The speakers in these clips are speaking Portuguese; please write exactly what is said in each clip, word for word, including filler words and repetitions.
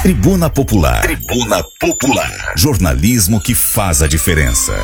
Tribuna Popular. Tribuna Popular. Jornalismo que faz a diferença.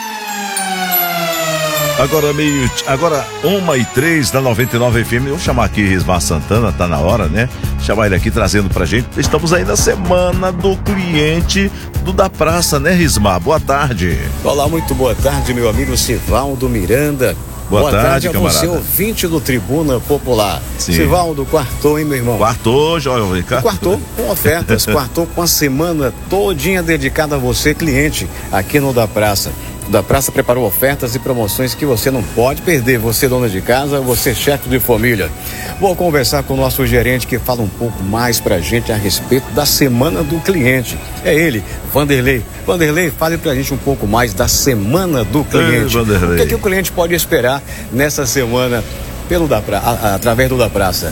Agora meio, agora uma e três da noventa e nove F M. Eu vou chamar aqui Rismar Santana, tá na hora, né? Chamar ele aqui trazendo pra gente. Estamos aí na semana do cliente do Da Praça, né, Rismar? Boa tarde. Olá, muito boa tarde, meu amigo Sivaldo Miranda. Boa, boa tarde, tarde a camarada. Você, ouvinte do Tribuna Popular. Sim. Sivaldo, quartou, hein, meu irmão? Quartou, João. Quartou com ofertas, quartou com a semana todinha dedicada a você, cliente, aqui no Da Praça. O Da Praça preparou ofertas e promoções que você não pode perder. Você, dona de casa, você, chefe de família. Vou conversar com o nosso gerente que fala um pouco mais pra gente a respeito da semana do cliente. É ele, Vanderlei. Vanderlei, fale pra gente um pouco mais da semana do cliente. Ei, Vanderlei. O que é que o cliente pode esperar nessa semana pelo da pra... a, a, através do Da Praça?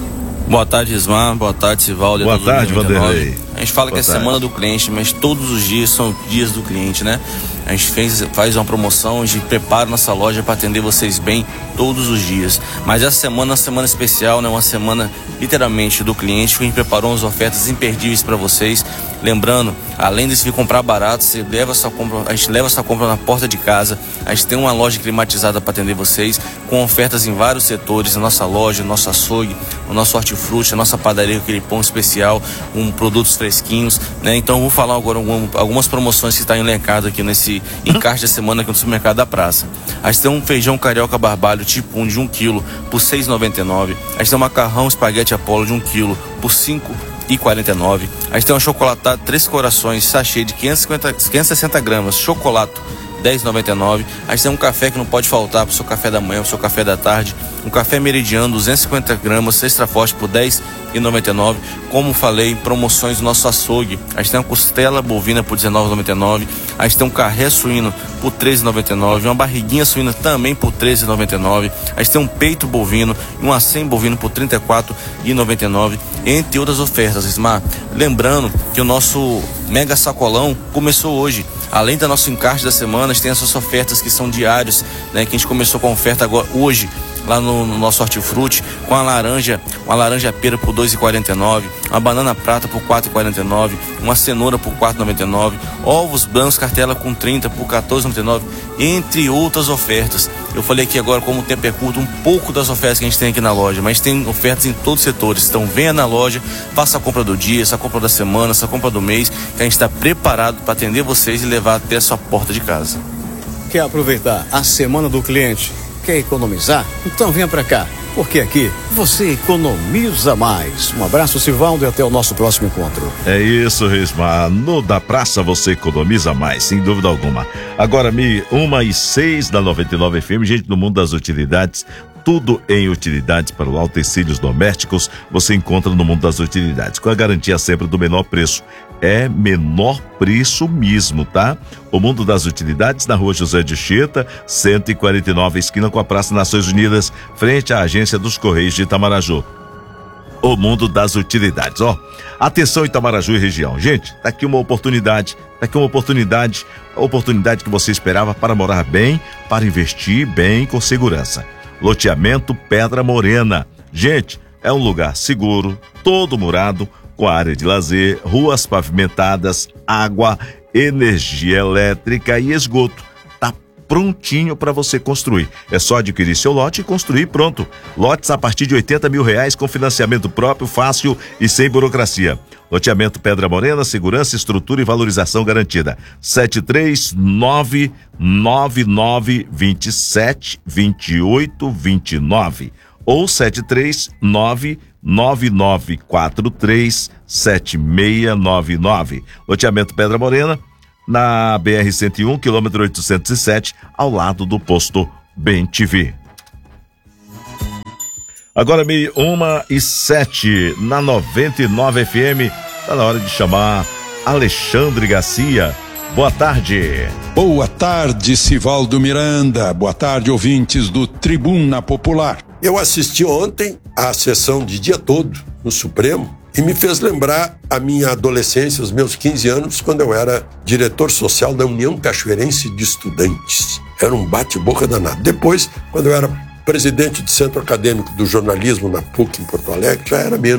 Boa tarde, Ismar. Boa tarde, Sivaldo. Boa tarde, Vanderlei. A gente fala Boa que é tarde. semana do cliente, mas todos os dias são dias do cliente, né? A gente fez, faz uma promoção, a gente prepara nossa loja para atender vocês bem todos os dias. Mas essa semana é uma semana especial, né? Uma semana literalmente do cliente, que a gente preparou umas ofertas imperdíveis para vocês. Lembrando, além de se vir comprar barato, você leva sua compra, a gente leva sua compra na porta de casa. A gente tem uma loja climatizada para atender vocês, com ofertas em vários setores, a nossa loja, o nosso açougue, o nosso hortifruti, a nossa padaria, aquele pão especial, com produtos fresquinhos, né? Então eu vou falar agora algum, algumas promoções que estão elencadas aqui nesse encaixe da semana aqui no supermercado da praça. A gente tem um feijão carioca barbalho tipo um de um quilo por seis reais e noventa e nove centavos. A gente tem um macarrão espaguete Apollo de um quilo por cinco reais e quarenta e nove centavos. A gente tem um chocolatado Três Corações sachê de quinhentos e cinquenta, quinhentos e sessenta gramas, chocolato dez reais e noventa e nove centavos. A gente tem um café que não pode faltar para o seu café da manhã, para o seu café da tarde. Um café meridiano, duzentos e cinquenta gramas, extra forte por dez reais e noventa e nove centavos. Como falei, promoções do nosso açougue. A gente tem uma costela bovina por dezenove reais e noventa e nove centavos. A gente tem um carré suíno por treze reais e noventa e nove centavos. Uma barriguinha suína também por treze reais e noventa e nove centavos. A gente tem um peito bovino e um acém bovino por trinta e quatro reais e noventa e nove centavos. Entre outras ofertas, Ismar. Lembrando que o nosso mega sacolão começou hoje. Além do nosso encaixe da semana, a gente tem essas ofertas que são diárias, né? Que a gente começou com a oferta agora, hoje, lá no, no nosso hortifruti, com a laranja, uma laranja pera por dois reais e quarenta e nove centavos, uma banana prata por quatro reais e quarenta e nove centavos, uma cenoura por quatro reais e noventa e nove centavos, ovos brancos cartela com trinta por quatorze reais e noventa e nove centavos, entre outras ofertas. Eu falei aqui agora, como o tempo é curto, um pouco das ofertas que a gente tem aqui na loja, mas tem ofertas em todos os setores. Então venha na loja, faça a compra do dia, essa compra da semana, essa compra do mês, que a gente está preparado para atender vocês e levar até a sua porta de casa. Quer aproveitar a semana do cliente? Quer economizar? Então venha pra cá, porque aqui você economiza mais. Um abraço, Sivaldo, e até o nosso próximo encontro. É isso, Rismar. No Da Praça você economiza mais, sem dúvida alguma. Agora, Mi, uma e seis da noventa e nove F M, gente, no mundo das utilidades, tudo em utilidades para os utensílios domésticos, você encontra no mundo das utilidades, com a garantia sempre do menor preço. É menor preço mesmo, tá? O mundo das utilidades na rua José de Cheta, cento e quarenta e nove, esquina com a Praça Nações Unidas, frente à agência dos Correios de Itamaraju. O mundo das utilidades, ó. Atenção, Itamaraju e região. Gente, tá aqui uma oportunidade, tá aqui uma oportunidade, a oportunidade que você esperava para morar bem, para investir bem com segurança. Loteamento Pedra Morena. Gente, é um lugar seguro, todo murado, com área de lazer, ruas pavimentadas, água, energia elétrica e esgoto. Tá prontinho para você construir. É só adquirir seu lote e construir pronto. Lotes a partir de oitenta mil reais com financiamento próprio, fácil e sem burocracia. Loteamento Pedra Morena, segurança, estrutura e valorização garantida. sete três nove nove nove dois sete dois oito dois nove ou sete três nove nove nove quatro três sete seis nove nove. Loteamento Pedra Morena, na B R cento e um, quilômetro oitocentos e sete, ao lado do posto Bem T V. Agora, meio uma e sete, na noventa e nove F M, tá na hora de chamar Alexandre Garcia. Boa tarde. Boa tarde, Sivaldo Miranda. Boa tarde, ouvintes do Tribuna Popular. Eu assisti ontem à sessão de dia todo no Supremo e me fez lembrar a minha adolescência, os meus quinze anos, quando eu era diretor social da União Cachoeirense de Estudantes. Era um bate-boca danado. Depois, quando eu era presidente do Centro Acadêmico do Jornalismo na P U C em Porto Alegre, já era menos.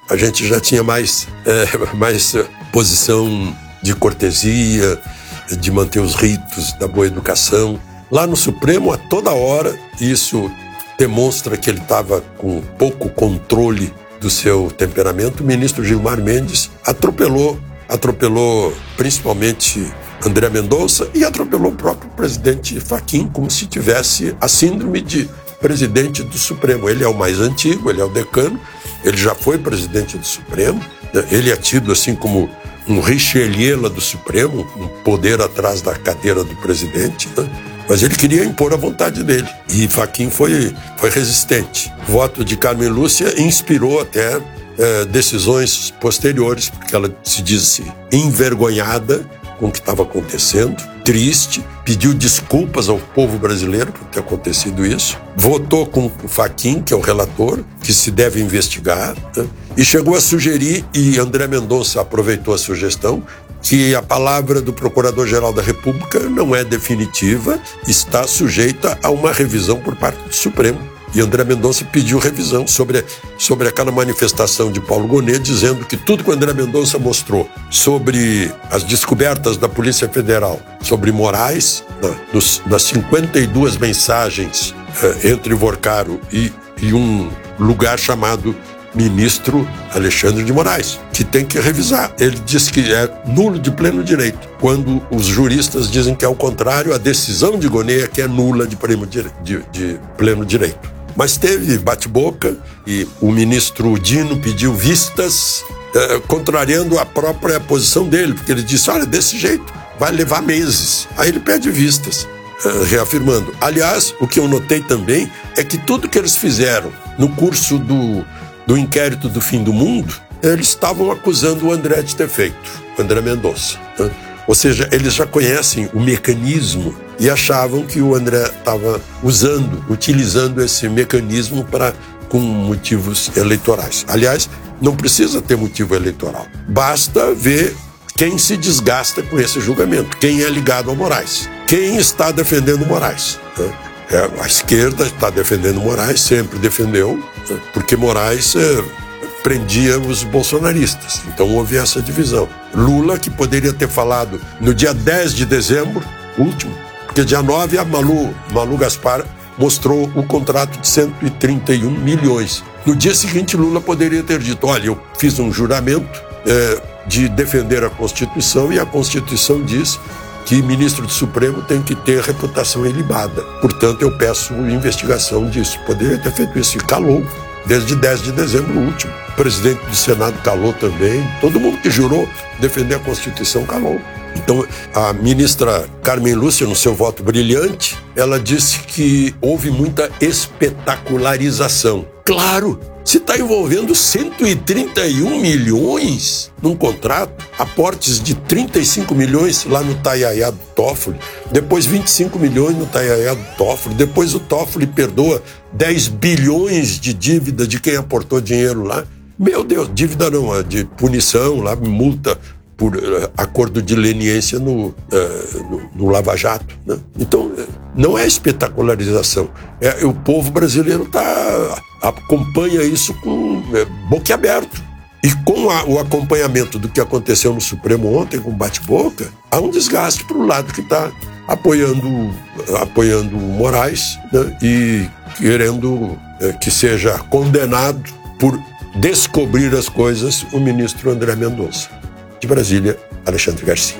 a gente já tinha mais, é, mais posição de cortesia, de manter os ritos da boa educação. Lá no Supremo, a toda hora, isso demonstra que ele estava com pouco controle do seu temperamento. O ministro Gilmar Mendes atropelou, atropelou principalmente André Mendonça e atropelou o próprio presidente Fachin, como se tivesse a síndrome de presidente do Supremo. Ele é o mais antigo, ele é o decano, ele já foi presidente do Supremo, ele é tido assim como um Richelieu do Supremo, um poder atrás da cadeira do presidente, né? Mas ele queria impor a vontade dele. E Fachin foi, foi resistente. O voto de Carmen Lúcia inspirou até é, decisões posteriores, porque ela se disse envergonhada com o que estava acontecendo, triste, pediu desculpas ao povo brasileiro por ter acontecido isso, votou com o Fachin, que é o relator, que se deve investigar, né? E chegou a sugerir, e André Mendonça aproveitou a sugestão, que a palavra do Procurador-Geral da República não é definitiva, está sujeita a uma revisão por parte do Supremo. E André Mendonça pediu revisão sobre, sobre aquela manifestação de Paulo Gonet, dizendo que tudo que o André Mendonça mostrou sobre as descobertas da Polícia Federal, sobre Moraes, na, nos, nas cinquenta e duas mensagens eh, entre Vorcaro e, e um lugar chamado ministro Alexandre de Moraes, que tem que revisar. Ele diz que é nulo de pleno direito, quando os juristas dizem que é o contrário, a decisão de Gonet é que é nula de pleno, de, de pleno direito. Mas teve bate-boca e o ministro Dino pediu vistas, eh, contrariando a própria posição dele, porque ele disse, olha, desse jeito vai levar meses. Aí ele pede vistas, eh, reafirmando. Aliás, o que eu notei também é que tudo que eles fizeram no curso do, do inquérito do fim do mundo, eles estavam acusando o André de ter feito, o André Mendonça, né? Ou seja, eles já conhecem o mecanismo e achavam que o André estava usando, utilizando esse mecanismo para com motivos eleitorais. Aliás, não precisa ter motivo eleitoral. Basta ver quem se desgasta com esse julgamento, quem é ligado ao Moraes, quem está defendendo Moraes, né? É, a esquerda está defendendo Moraes, sempre defendeu, né? Porque Moraes é, prendia os bolsonaristas. Então houve essa divisão. Lula, que poderia ter falado no dia dez de dezembro, último, porque dia nove a Malu, Malu Gaspar mostrou o contrato de cento e trinta e um milhões. No dia seguinte, Lula poderia ter dito, olha, eu fiz um juramento é, de defender a Constituição e a Constituição diz que ministro do Supremo tem que ter reputação ilibada. Portanto, eu peço investigação disso. Poderia ter feito isso e calou. Desde dez de dezembro último. O presidente do Senado calou também. Todo mundo que jurou defender a Constituição calou. Então, a ministra Carmen Lúcia, no seu voto brilhante, ela disse que houve muita espetacularização. Claro, se está envolvendo cento e trinta e um milhões num contrato, aportes de trinta e cinco milhões lá no Taiaiá do Toffoli, depois vinte e cinco milhões no Taiaiá do Toffoli, depois o Toffoli perdoa dez bilhões de dívida de quem aportou dinheiro lá. Meu Deus, dívida não, de punição lá, multa por uh, acordo de leniência no, uh, no, no Lava Jato, né? Então, uh, não é espetacularização. É, o povo brasileiro tá, acompanha isso com uh, boquiaberto. E com a, o acompanhamento do que aconteceu no Supremo ontem, com bate-boca, há um desgaste para o lado que está apoiando, apoiando Moraes, né? E querendo uh, que seja condenado por descobrir as coisas o ministro André Mendonça. De Brasília, Alexandre Garcia.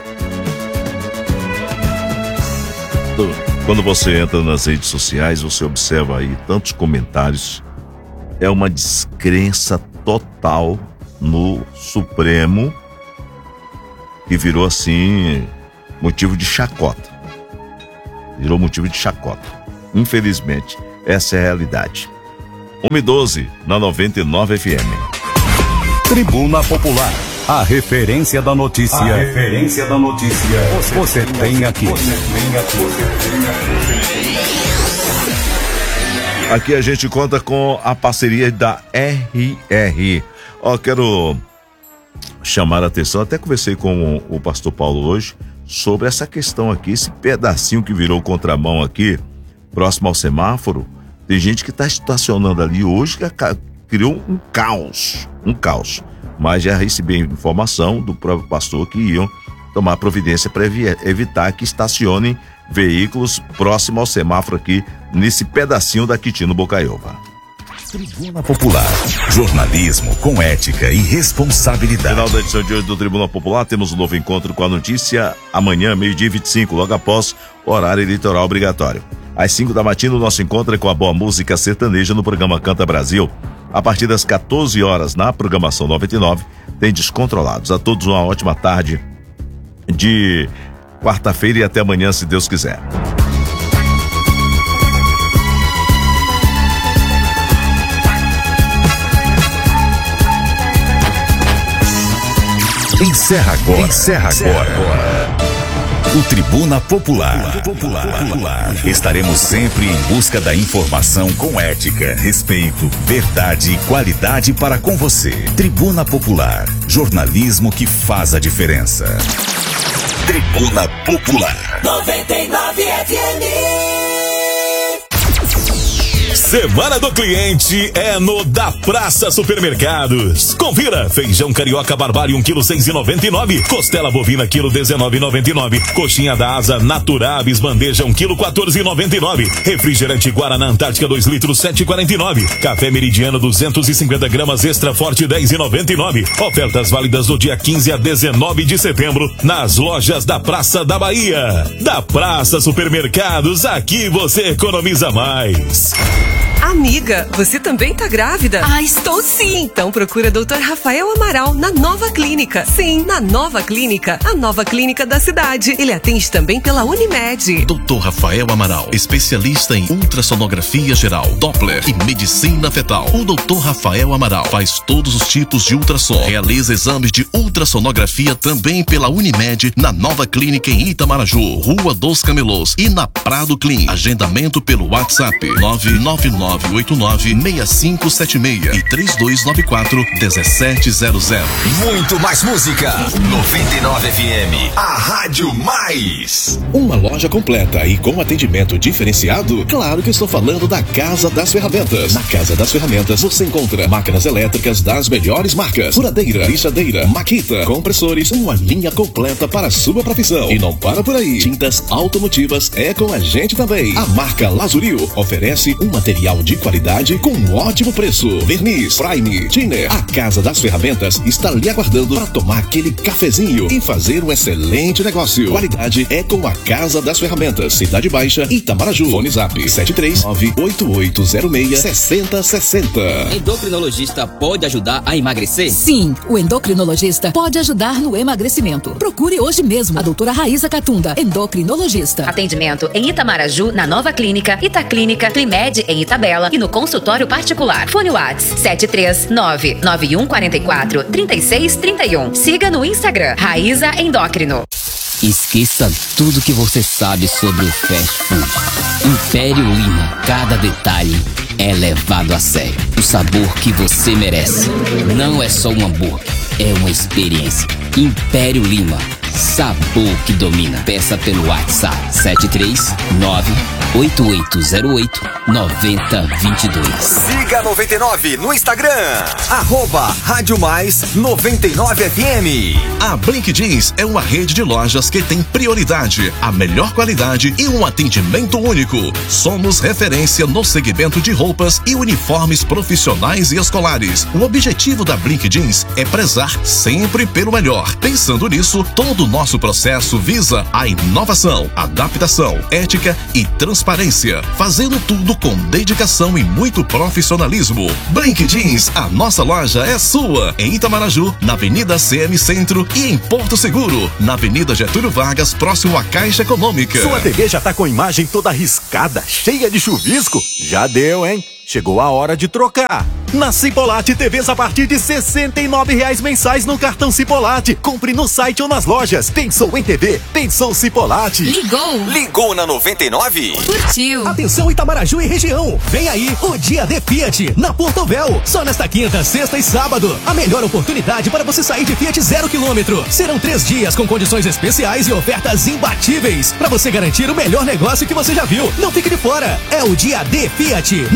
Quando você entra nas redes sociais, você observa aí tantos comentários. É uma descrença total no Supremo, que virou assim motivo de chacota. Virou motivo de chacota. Infelizmente, essa é a realidade. uma e doze na noventa e nove F M. Tribuna Popular. A referência da notícia. A referência da notícia. Você, você tem aqui. Você tem aqui. Aqui a gente conta com a parceria da R R. Ó, quero chamar a atenção, até conversei com o pastor Paulo hoje sobre essa questão aqui, esse pedacinho que virou contramão aqui, próximo ao semáforo. Tem gente que está estacionando ali hoje que criou um caos. um caos. Mas já recebi informação do próprio pastor que iam tomar providência para evitar que estacionem veículos próximo ao semáforo aqui, nesse pedacinho da Quitino Bocaiúva. Tribuna Popular, jornalismo com ética e responsabilidade. Final da edição de hoje do Tribuna Popular, temos um novo encontro com a notícia amanhã, meio-dia e vinte e cinco, logo após o horário eleitoral obrigatório. Às cinco da matina, o nosso encontro é com a boa música sertaneja no programa Canta Brasil. A partir das quatorze horas, na programação noventa e nove, tem Descontrolados. A todos uma ótima tarde de quarta-feira e até amanhã, se Deus quiser. Encerra agora. Encerra agora. O Tribuna Popular. Popular. Estaremos sempre em busca da informação com ética, respeito, verdade e qualidade para com você. Tribuna Popular. Jornalismo que faz a diferença. Tribuna Popular. noventa e nove F M. Semana do Cliente é no Da Praça Supermercados. Confira: feijão carioca barbário um quilo seis e noventa e nove, costela bovina quilo dezenove e noventa e nove, coxinha da asa Naturabis bandeja um quilo quatorze e noventa e nove, refrigerante Guaraná Antártica dois litros sete e quarenta e nove, café Meridiano duzentos e cinquenta gramas extra forte dez e noventa e nove. Ofertas válidas do dia quinze a dezenove de setembro nas lojas da Praça da Bahia. Da Praça Supermercados, aqui você economiza mais. Amiga, você também tá grávida? Ah, estou sim! Então procura doutor Rafael Amaral na Nova Clínica. Sim, na Nova Clínica, a nova clínica da cidade. Ele atende também pela Unimed. doutor Rafael Amaral, especialista em ultrassonografia geral, Doppler e medicina fetal. O doutor Rafael Amaral faz todos os tipos de ultrassom. Realiza exames de ultrassonografia também pela Unimed, na Nova Clínica em Itamaraju, Rua dos Camelôs e na Prado Clean. Agendamento pelo WhatsApp nove nove nove oito nove seis cinco sete seis e três dois nove quatro um sete zero zero. Muito mais música. noventa e nove F M, a Rádio Mais. Uma loja completa e com atendimento diferenciado? Claro que estou falando da Casa das Ferramentas. Na Casa das Ferramentas você encontra máquinas elétricas das melhores marcas, furadeira, lixadeira, Makita, compressores, uma linha completa para a sua profissão. E não para por aí. Tintas automotivas é com a gente também. A marca Lazuril oferece um material de qualidade com um ótimo preço. Verniz, Prime, Tiner. A Casa das Ferramentas está lhe aguardando para tomar aquele cafezinho e fazer um excelente negócio. Qualidade é com a Casa das Ferramentas. Cidade Baixa, Itamaraju. Fone Zap sete três nove oito oito zero seis seis zero seis zero. Endocrinologista pode ajudar a emagrecer? Sim, o endocrinologista pode ajudar no emagrecimento. Procure hoje mesmo a doutora Raíza Catunda, endocrinologista. Atendimento em Itamaraju, na Nova Clínica, Itaclínica, Climed em Itabela e no consultório particular. Fone WhatsApp sete três nove nove um quatro quatro três seis três um. Siga no Instagram Raíza Endócrino. Esqueça tudo que você sabe sobre o fast food. Império Lima, cada detalhe é levado a sério. O sabor que você merece não é só um hambúrguer, é uma experiência. Império Lima, sabor que domina. Peça pelo WhatsApp sete três nove oito oito zero oito nove zero dois dois. Siga noventa e nove no Instagram, arroba Rádio Mais noventa e nove F M. A Blink Jeans é uma rede de lojas que tem prioridade, a melhor qualidade e um atendimento único. Somos referência no segmento de roupas e uniformes profissionais e escolares. O objetivo da Blink Jeans é prezar sempre pelo melhor. Pensando nisso, todo o nosso processo visa a inovação, adaptação, ética e transparência, fazendo tudo com dedicação e muito profissionalismo. Blink Jeans, a nossa loja é sua, em Itamaraju, na Avenida C M Centro e em Porto Seguro, na Avenida Getúlio Vargas, próximo à Caixa Econômica. Sua T V já tá com a imagem toda riscada, cheia de chuvisco? Já deu, hein? Chegou a hora de trocar. Na Cipolate, T Vs a partir de sessenta e nove reais mensais no cartão Cipolate. Compre no site ou nas lojas. Pensou em T V? Pensou Cipolate. Ligou. Ligou na noventa e nove. Curtiu. Atenção Itamaraju e região. Vem aí o Dia de Fiat na Portovel. Só nesta quinta, sexta e sábado. A melhor oportunidade para você sair de Fiat zero quilômetro. Serão três dias com condições especiais e ofertas imbatíveis para você garantir o melhor negócio que você já viu. Não fique de fora. É o Dia de Fiat na Portovel.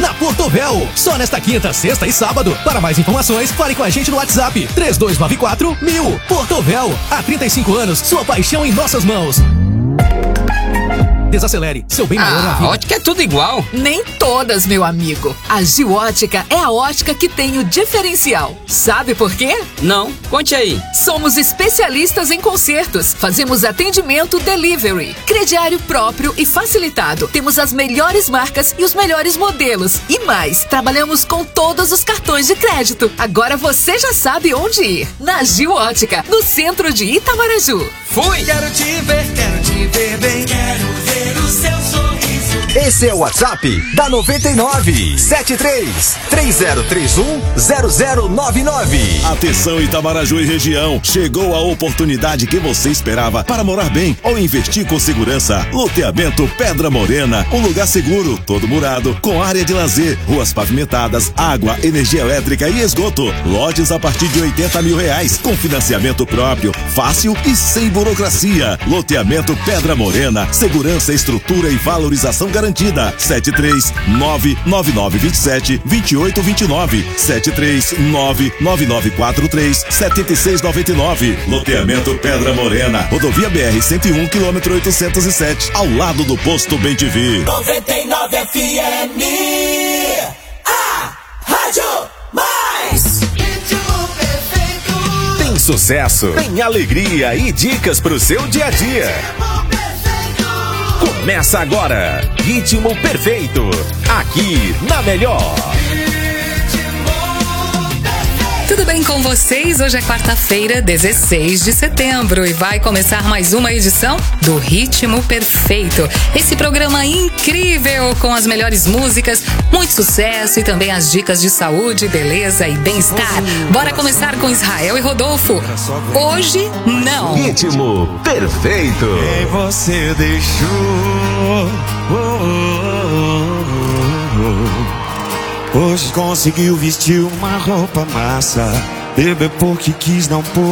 Portovel. Só nesta quinta, sexta e sábado. Para mais informações, fale com a gente no WhatsApp três dois nove quatro mil. Portovel, há trinta e cinco anos, sua paixão em nossas mãos. Desacelere, seu bem maior é a vida. A ótica é tudo igual. Nem todas, meu amigo. A Gil Ótica é a ótica que tem o diferencial. Sabe por quê? Não, conte aí. Somos especialistas em consertos. Fazemos atendimento delivery, crediário próprio e facilitado. Temos as melhores marcas e os melhores modelos. E mais, trabalhamos com todos os cartões de crédito. Agora você já sabe onde ir. Na Gil Ótica, no centro de Itamaraju. Fui! Quero te ver, quero te ver bem, quero ver o seu sorriso. Esse é o WhatsApp da noventa e nove, sete três três zero três um zero zero nove nove. Atenção Itamaraju e região, chegou a oportunidade que você esperava para morar bem ou investir com segurança. Loteamento Pedra Morena, um lugar seguro, todo murado, com área de lazer, ruas pavimentadas, água, energia elétrica e esgoto. Lotes a partir de oitenta mil reais, com financiamento próprio, fácil e sem burocracia. Loteamento Pedra Morena, segurança, estrutura e valorização garantida. sete três nove nove nove dois sete dois oito dois nove, sete três nove nove nove quatro três sete seis nove nove. Loteamento Pedra Morena, rodovia B R cento e um, quilômetro oitocentos e sete, ao lado do posto Bem T V. noventa e nove F M, a Rádio Mais. Tem sucesso, tem alegria e dicas pro seu dia a dia. Começa agora, Ritmo Perfeito, aqui na Melhor. Tudo bem com vocês? Hoje é quarta-feira, dezesseis de setembro, e vai começar mais uma edição do Ritmo Perfeito. Esse programa incrível com as melhores músicas, muito sucesso e também as dicas de saúde, beleza e bem-estar. Bora começar com Israel e Rodolfo. Hoje, não. Ritmo Perfeito. Quem você deixou? Oh, oh, oh, oh. Hoje conseguiu vestir uma roupa massa, beber porque quis, não por